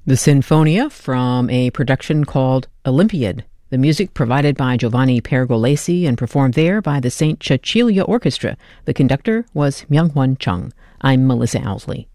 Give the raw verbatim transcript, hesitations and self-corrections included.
The Sinfonia from a production called Olympiad. The music provided by Giovanni Pergolesi and performed there by the Saint Cecilia Orchestra. The conductor was Myung-Hwan Chung. I'm Melissa Owsley.